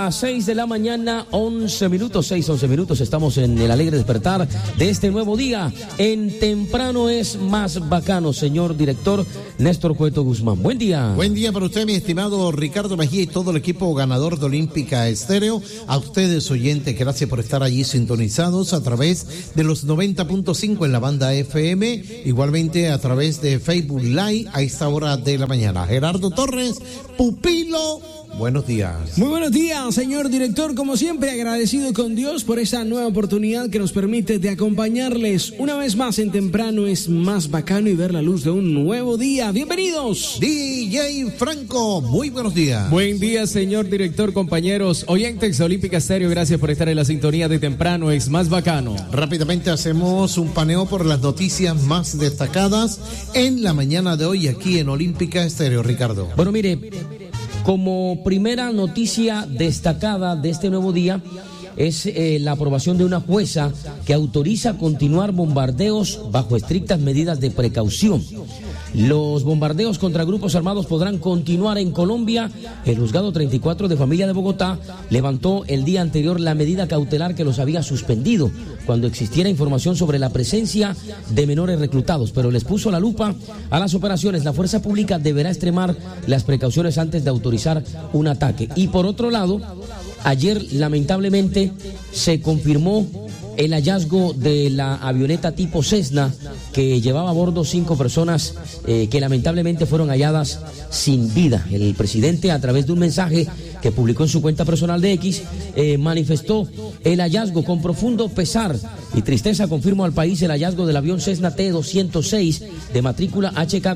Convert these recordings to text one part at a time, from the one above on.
las 6 de la mañana, 11 minutos, 11 minutos. Estamos en el alegre despertar de este nuevo día. En Temprano es más bacano, señor director Néstor Cueto Guzmán. Buen día. Buen día para usted, mi estimado Ricardo Mejía y todo el equipo ganador de Olímpica Estéreo. A ustedes, oyentes, gracias por estar allí sintonizados a través de los 90.5 en la banda FM, igualmente a través de Facebook Live a esta hora de la mañana. Gerardo Torres, pupilo. Buenos días. Muy buenos días, señor director. Como siempre, agradecido con Dios por esa nueva oportunidad que nos permite de acompañarles una vez más en Temprano es más bacano y ver la luz de un nuevo día. Bienvenidos. DJ Franco, muy buenos días. Buen día, señor director, compañeros, oyentes de Olímpica Estéreo. Gracias por estar en la sintonía de Temprano es más bacano. Rápidamente hacemos un paneo por las noticias más destacadas en la mañana de hoy aquí en Olímpica Estéreo, Ricardo. Bueno, mire, como primera noticia destacada de este nuevo día es la aprobación de una jueza que autoriza continuar bombardeos bajo estrictas medidas de precaución. Los bombardeos contra grupos armados podrán continuar en Colombia. El juzgado 34 de familia de Bogotá levantó el día anterior la medida cautelar que los había suspendido cuando existiera información sobre la presencia de menores reclutados, pero les puso la lupa a las operaciones. La fuerza pública deberá extremar las precauciones antes de autorizar un ataque. Y por otro lado, ayer lamentablemente se confirmó el hallazgo de la avioneta tipo Cessna que llevaba a bordo 5 personas que lamentablemente fueron halladas sin vida. El presidente, a través de un mensaje que publicó en su cuenta personal de X, manifestó el hallazgo con profundo pesar y tristeza. Confirmó al país el hallazgo del avión Cessna T-206 de matrícula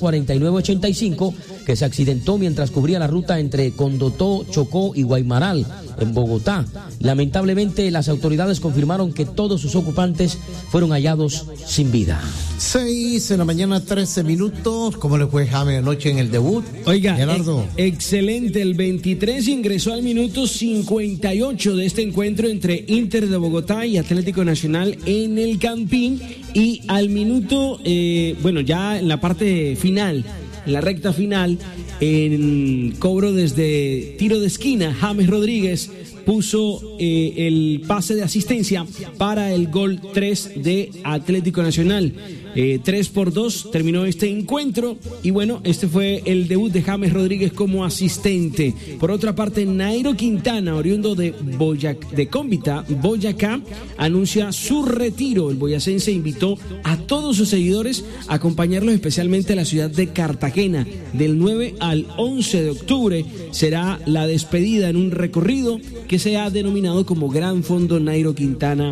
HK4985 que se accidentó mientras cubría la ruta entre Condotó, Chocó y Guaymaral en Bogotá. Lamentablemente las autoridades confirmaron que todos sus ocupantes fueron hallados sin vida. 6 de la mañana, 13 minutos. ¿Cómo le fue James anoche en el debut? Oiga, Gerardo. Excelente. El 23 ingresó al minuto 58 de este encuentro entre Inter de Bogotá y Atlético Nacional en el Campín. Y al minuto, ya en la parte final, en la recta final, en cobro desde tiro de esquina, James Rodríguez puso el pase de asistencia para el gol 3 de Atlético Nacional. 3-2 terminó este encuentro y bueno, este fue el debut de James Rodríguez como asistente. Por otra parte, Nairo Quintana, oriundo de Cómbita, Boyacá, anuncia su retiro. El boyacense invitó a todos sus seguidores a acompañarlos, especialmente a la ciudad de Cartagena. Del 9 al 11 de octubre será la despedida en un recorrido que se ha denominado como Gran Fondo Nairo Quintana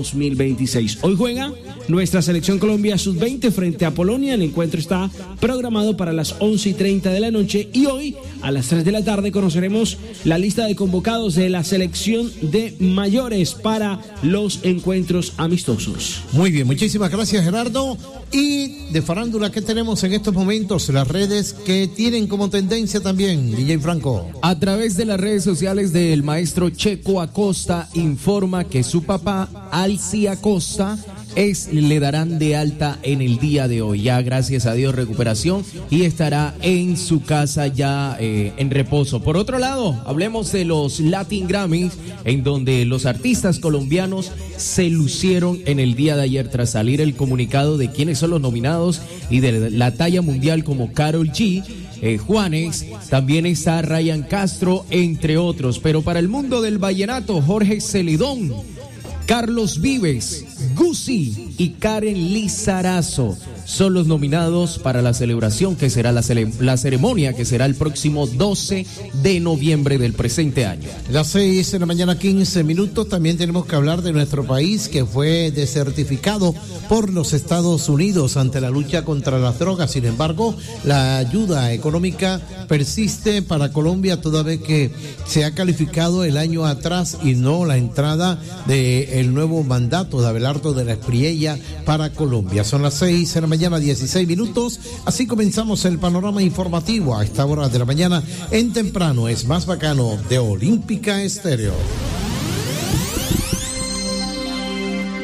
2026. Hoy juega nuestra selección Colombia Sub-20 frente a Polonia. El encuentro está programado para las 11:30 de la noche y hoy a las 3 de la tarde conoceremos la lista de convocados de la selección de mayores para los encuentros amistosos. Muy bien, muchísimas gracias, Gerardo. Y de farándula, ¿qué tenemos en estos momentos? Las redes que tienen como tendencia también, DJ Franco. A través de las redes sociales del maestro Checo Acosta informa que su papá, Alci Acosta, le darán de alta en el día de hoy. Ya, gracias a Dios, recuperación y estará en su casa ya en reposo. Por otro lado, hablemos de los Latin Grammys, en donde los artistas colombianos se lucieron en el día de ayer tras salir el comunicado de quiénes son los nominados y de la talla mundial como Karol G, Juanes, también está Ryan Castro, entre otros. Pero para el mundo del vallenato, Jorge Celedón, Carlos Vives, Guzzi y Karen Lizarazo son los nominados para la celebración que será la ceremonia que será el próximo 12 de noviembre del presente año. Las 6 de la mañana, 15 minutos. También tenemos que hablar de nuestro país, que fue desertificado por los Estados Unidos ante la lucha contra las drogas. Sin embargo, la ayuda económica persiste para Colombia, toda vez que se ha calificado el año atrás y no la entrada del nuevo mandato de Abelardo de la Espriella para Colombia. Son las 6 de la mañana, 16 minutos. Así comenzamos el panorama informativo a esta hora de la mañana en Temprano es más bacano de Olímpica Estéreo.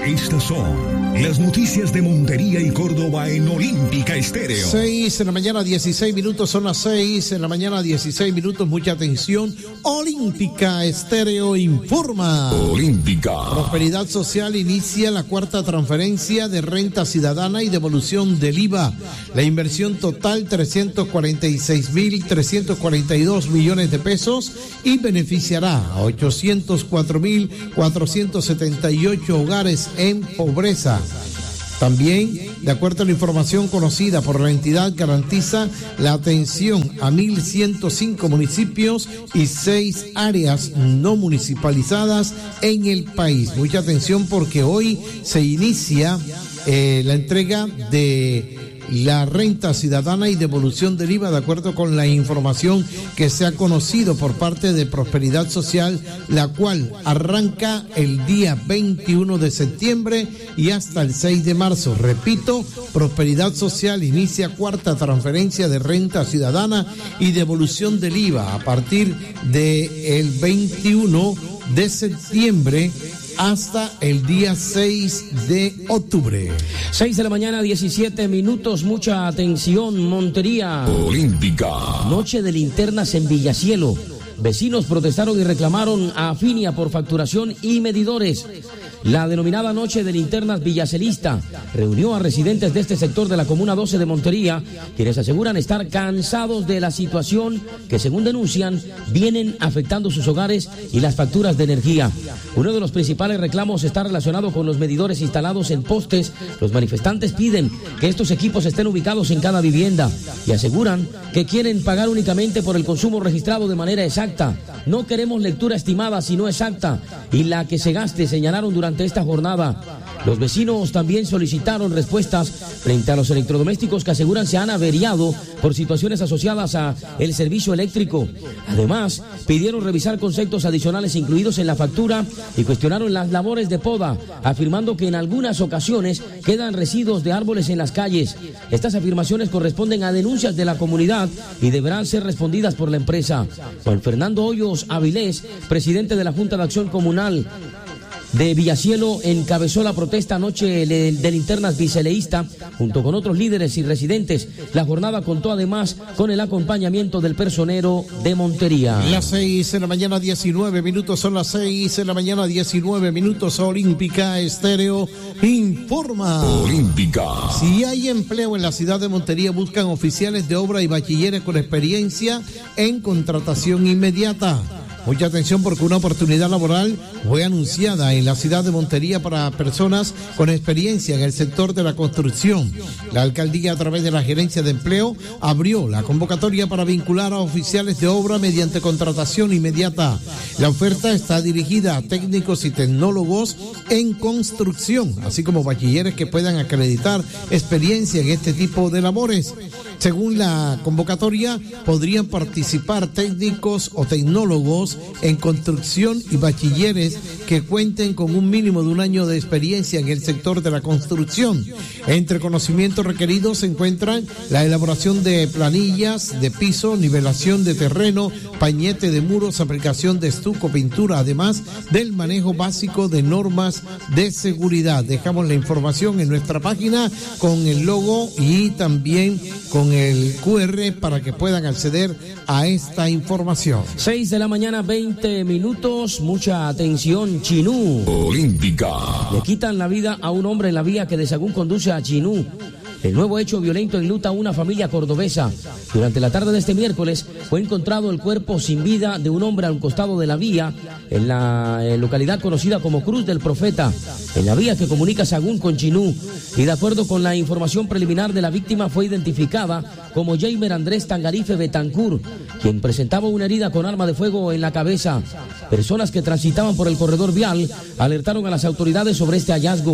Estas son las noticias de Montería y Córdoba en Olímpica Estéreo. 6 de la mañana, 16 minutos, son las 6 de la mañana, 16 minutos, mucha atención. Olímpica Estéreo informa. Olímpica. Prosperidad Social inicia la cuarta transferencia de renta ciudadana y devolución del IVA. La inversión total 346.342 millones de pesos y beneficiará a 804.478 hogares en pobreza. También, de acuerdo a la información conocida por la entidad, garantiza la atención a 1.105 municipios y 6 áreas no municipalizadas en el país. Mucha atención porque hoy se inicia la entrega de la renta ciudadana y devolución del IVA, de acuerdo con la información que se ha conocido por parte de Prosperidad Social, la cual arranca el día 21 de septiembre y hasta el 6 de marzo. Repito, Prosperidad Social inicia cuarta transferencia de renta ciudadana y devolución del IVA a partir del 21 de septiembre hasta el día 6 de octubre. 6 de la mañana, 17 minutos, mucha atención, Montería. Olímpica. Noche de linternas en Villacielo. Vecinos protestaron y reclamaron a Afinia por facturación y medidores. La denominada Noche de Linternas Villacelista reunió a residentes de este sector de la Comuna 12 de Montería, quienes aseguran estar cansados de la situación que, según denuncian, vienen afectando sus hogares y las facturas de energía. Uno de los principales reclamos está relacionado con los medidores instalados en postes. Los manifestantes piden que estos equipos estén ubicados en cada vivienda y aseguran que quieren pagar únicamente por el consumo registrado de manera exacta. No queremos lectura estimada, sino exacta, y la que se gaste, señalaron durante esta jornada. Los vecinos también solicitaron respuestas frente a los electrodomésticos que aseguran se han averiado por situaciones asociadas a el servicio eléctrico. Además, pidieron revisar conceptos adicionales incluidos en la factura y cuestionaron las labores de poda, afirmando que en algunas ocasiones quedan residuos de árboles en las calles. Estas afirmaciones corresponden a denuncias de la comunidad y deberán ser respondidas por la empresa. Juan Fernando Hoyos Avilés, presidente de la Junta de Acción Comunal de Villacielo, encabezó la protesta Noche de Linternas Viceleísta junto con otros líderes y residentes. La jornada contó además con el acompañamiento del personero de Montería. Las 6 de la mañana, 19 minutos, son las 6 de la mañana, 19 minutos. Olímpica Estéreo informa. Olímpica. Si hay empleo en la ciudad de Montería, buscan oficiales de obra y bachilleres con experiencia en contratación inmediata. Mucha atención porque una oportunidad laboral fue anunciada en la ciudad de Montería para personas con experiencia en el sector de la construcción. La alcaldía, a través de la gerencia de empleo, abrió la convocatoria para vincular a oficiales de obra mediante contratación inmediata. La oferta está dirigida a técnicos y tecnólogos en construcción, así como bachilleres que puedan acreditar experiencia en este tipo de labores. Según la convocatoria, podrían participar técnicos o tecnólogos en construcción y bachilleres que cuenten con un mínimo de un año de experiencia en el sector de la construcción. Entre conocimientos requeridos se encuentran la elaboración de planillas de piso, nivelación de terreno, pañete de muros, aplicación de estuco, pintura, además del manejo básico de normas de seguridad. Dejamos la información en nuestra página con el logo y también con el QR para que puedan acceder a esta información. 6 de la mañana, 20 minutos, mucha atención, Chinú. Olímpica. Le quitan la vida a un hombre en la vía que de Sagún conduce a Chinú. El nuevo hecho violento enluta a una familia cordobesa. Durante la tarde de este miércoles fue encontrado el cuerpo sin vida de un hombre al costado de la vía en la localidad conocida como Cruz del Profeta, en la vía que comunica Sagún con Chinú. Y de acuerdo con la información preliminar de la víctima, fue identificada como Jamer Andrés Tangarife Betancur, quien presentaba una herida con arma de fuego en la cabeza. Personas que transitaban por el corredor vial alertaron a las autoridades sobre este hallazgo.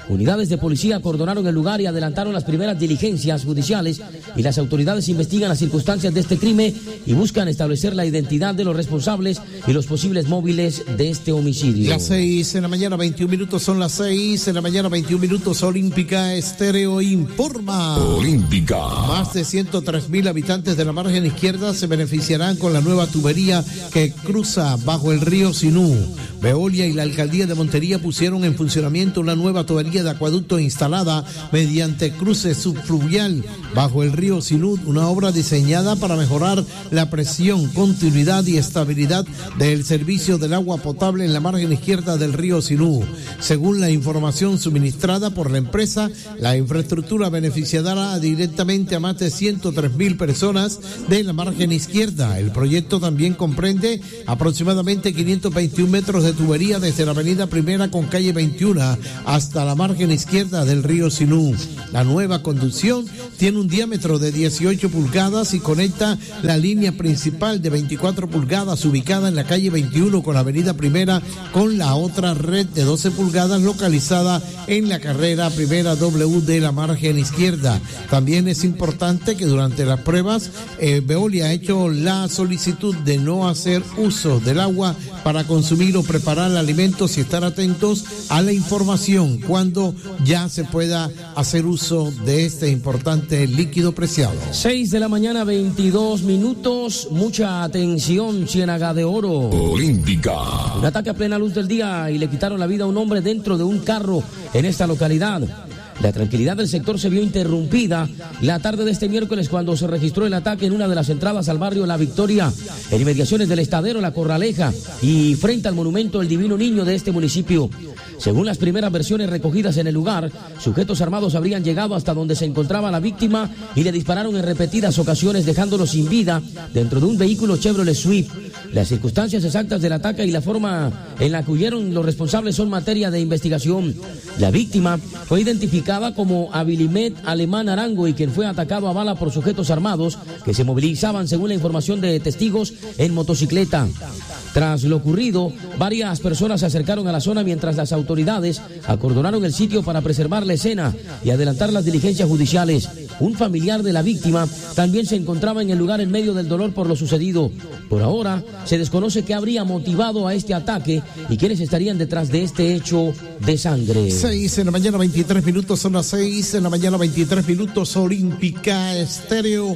Unidades de policía acordonaron el lugar y adelantaron las primeras diligencias judiciales y las autoridades investigan las circunstancias de este crimen y buscan establecer la identidad de los responsables y los posibles móviles de este homicidio. Las 6 de la mañana, 21 minutos, son las 6 de la mañana, 21 minutos. Olímpica Estéreo informa. Olímpica. Más de 103,000 habitantes de la margen izquierda se beneficiarán con la nueva tubería que cruza bajo el río Sinú. Veolia y la alcaldía de Montería pusieron en funcionamiento una nueva tubería de acueducto instalada mediante cruce subfluvial bajo el río Sinú, una obra diseñada para mejorar la presión, continuidad y estabilidad del servicio del agua potable en la margen izquierda del río Sinú. Según la información suministrada por la empresa, la infraestructura beneficiará directamente a más de 103,000 personas de la margen izquierda. El proyecto también comprende aproximadamente 521 metros de tubería desde la avenida Primera con calle 21 hasta la margen izquierda del río Sinú. La nueva conducción tiene un diámetro de 18 pulgadas y conecta la línea principal de 24 pulgadas ubicada en la calle 21 con la avenida Primera con la otra red de 12 pulgadas localizada en la carrera Primera W de la margen izquierda. También es importante que durante las pruebas Veolia ha hecho la solicitud de no hacer uso del agua para consumir o preparar alimentos y estar atentos a la información cuando ya se pueda hacer uso de este importante líquido preciado. 6 de la mañana, 22 minutos. Mucha atención, Ciénaga de Oro. Olímpica. Un ataque a plena luz del día y le quitaron la vida a un hombre dentro de un carro en esta localidad. La tranquilidad del sector se vio interrumpida la tarde de este miércoles cuando se registró el ataque en una de las entradas al barrio La Victoria, en inmediaciones del Estadero La Corraleja y frente al monumento El Divino Niño de este municipio. Según las primeras versiones recogidas en el lugar, sujetos armados habrían llegado hasta donde se encontraba la víctima y le dispararon en repetidas ocasiones dejándolo sin vida dentro de un vehículo Chevrolet Swift. Las circunstancias exactas del ataque y la forma en la que huyeron los responsables son materia de investigación. La víctima fue identificada como Abilimet Alemán Arango y quien fue atacado a bala por sujetos armados que se movilizaban, según la información de testigos, en motocicleta. Tras lo ocurrido, varias personas se acercaron a la zona mientras las autoridades acordonaron el sitio para preservar la escena y adelantar las diligencias judiciales. Un familiar de la víctima también se encontraba en el lugar en medio del dolor por lo sucedido. Por ahora, se desconoce qué habría motivado a este ataque y quiénes estarían detrás de este hecho de sangre. 6 de la mañana, 23 minutos, son las 6 de la mañana, 23 minutos. Olímpica Estéreo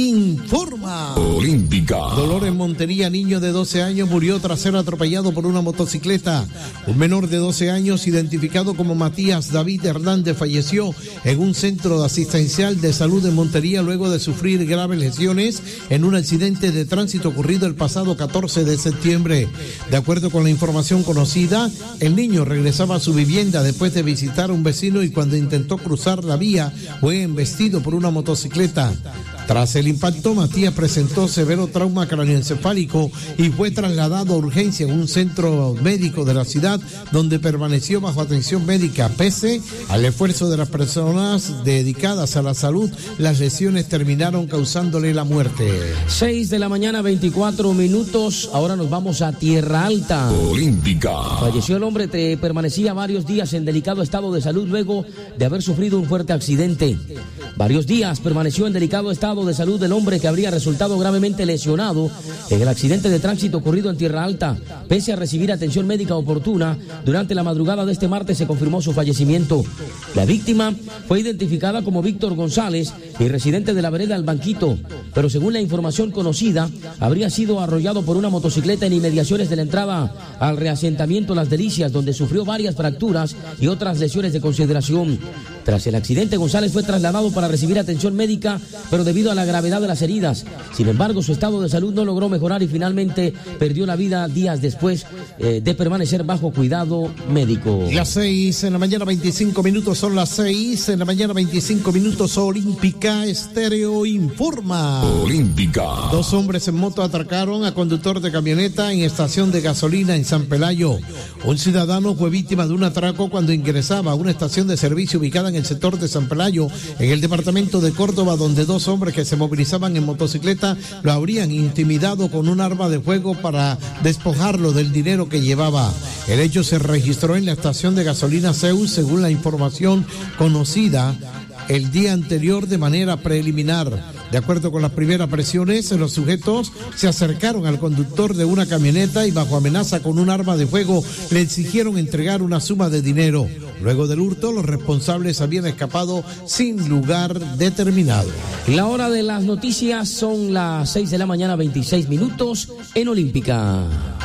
informa. Olímpica. Dolor en Montería, niño de 12 años murió tras ser atropellado por una motocicleta. Un menor de 12 años, identificado como Matías David Hernández, falleció en un centro asistencial de salud en Montería luego de sufrir graves lesiones en un accidente de tránsito ocurrido el pasado 14 de septiembre. De acuerdo con la información conocida, el niño regresaba a su vivienda después de visitar a un vecino y cuando intentó cruzar la vía fue embestido por una motocicleta. Tras el impacto, Matías presentó severo trauma craneoencefálico y fue trasladado a urgencia en un centro médico de la ciudad donde permaneció bajo atención médica. Pese al esfuerzo de las personas dedicadas a la salud, las lesiones terminaron causándole la muerte. 6 de la mañana, 24 minutos. Ahora nos vamos a Tierra Alta. Olímpica. Falleció el hombre que permanecía varios días en delicado estado de salud luego de haber sufrido un fuerte accidente. Varios días permaneció en delicado estado de salud el hombre que habría resultado gravemente lesionado en el accidente de tránsito ocurrido en Tierra Alta. Pese a recibir atención médica oportuna, durante la madrugada de este martes se confirmó su fallecimiento. La víctima fue identificada como Víctor González y residente de la vereda El Banquito, pero según la información conocida, habría sido arrollado por una motocicleta en inmediaciones de la entrada al reasentamiento Las Delicias, donde sufrió varias fracturas y otras lesiones de consideración. Tras el accidente, González fue trasladado para recibir atención médica, pero debido a la gravedad de las heridas, sin embargo, su estado de salud no logró mejorar y finalmente perdió la vida días después de permanecer bajo cuidado médico. Las 6 de la mañana, 25 minutos, son las 6 de la mañana, 25 minutos. Olímpica Estéreo informa. Olímpica. 2 hombres en moto atracaron a conductor de camioneta en estación de gasolina en San Pelayo. Un ciudadano fue víctima de un atraco cuando ingresaba a una estación de servicio ubicada en el sector de San Pelayo, en el departamento de Córdoba, donde 2 hombres que se movilizaban en motocicleta lo habrían intimidado con un arma de fuego para despojarlo del dinero que llevaba. El hecho se registró en la estación de gasolina Zeus, según la información conocida el día anterior de manera preliminar. De acuerdo con las primeras presiones, los sujetos se acercaron al conductor de una camioneta y bajo amenaza con un arma de fuego le exigieron entregar una suma de dinero. Luego del hurto, los responsables habían escapado sin lugar determinado. La hora de las noticias son las 6 de la mañana, 26 minutos en Olímpica.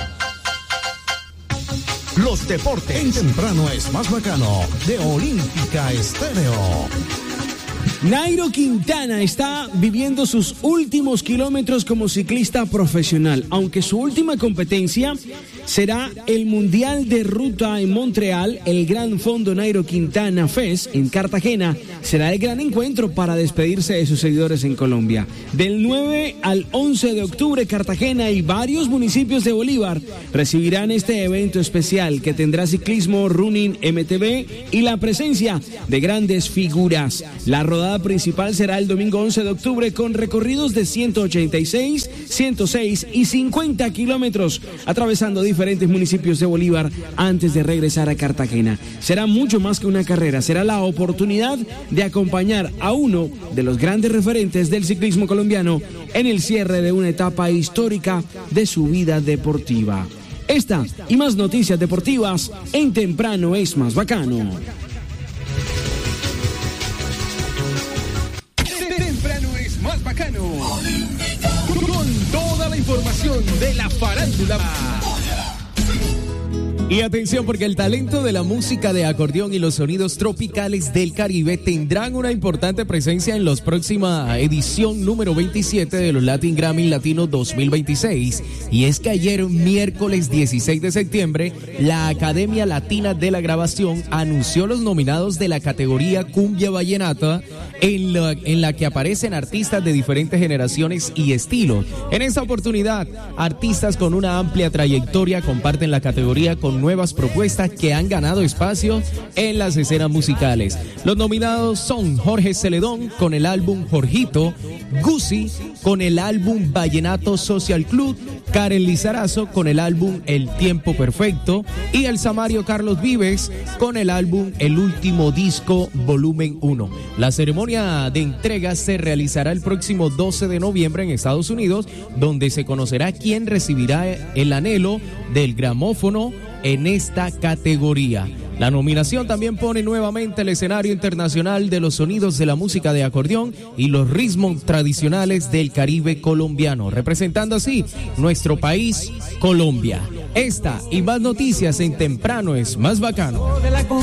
Los deportes en temprano es más bacano de Olímpica Estéreo. Nairo Quintana está viviendo sus últimos kilómetros como ciclista profesional, aunque su última competencia será el Mundial de Ruta en Montreal. El Gran Fondo Nairo Quintana Fest en Cartagena será el gran encuentro para despedirse de sus seguidores en Colombia. Del 9 al 11 de octubre, Cartagena y varios municipios de Bolívar recibirán este evento especial que tendrá ciclismo, running, MTB y la presencia de grandes figuras. La rodada principal será el domingo 11 de octubre con recorridos de 186, 106 y 50 kilómetros, atravesando diferentes municipios de Bolívar antes de regresar a Cartagena. Será mucho más que una carrera, será la oportunidad de acompañar a uno de los grandes referentes del ciclismo colombiano en el cierre de una etapa histórica de su vida deportiva. Esta y más noticias deportivas en Temprano es más bacano. Temprano es más bacano. Con toda la información de la farándula. Y atención, porque el talento de la música de acordeón y los sonidos tropicales del Caribe tendrán una importante presencia en la próxima edición número 27 de los Latin Grammy Latino 2026. Y es que ayer, miércoles 16 de septiembre, la Academia Latina de la Grabación anunció los nominados de la categoría Cumbia Vallenata, en la que aparecen artistas de diferentes generaciones y estilos. En esta oportunidad, artistas con una amplia trayectoria comparten la categoría con nuevas propuestas que han ganado espacio en las escenas musicales. Los nominados son Jorge Celedón con el álbum Jorgito, Guzzi con el álbum Vallenato Social Club, Karen Lizarazo con el álbum El Tiempo Perfecto y el Samario Carlos Vives con el álbum El Último Disco Volumen 1. La ceremonia de entrega se realizará el próximo 12 de noviembre en Estados Unidos, donde se conocerá quién recibirá el anhelo del gramófono en esta categoría. La nominación también pone nuevamente el escenario internacional de los sonidos de la música de acordeón y los ritmos tradicionales del Caribe colombiano, representando así nuestro país, Colombia. Esta y más noticias en Temprano es más bacano.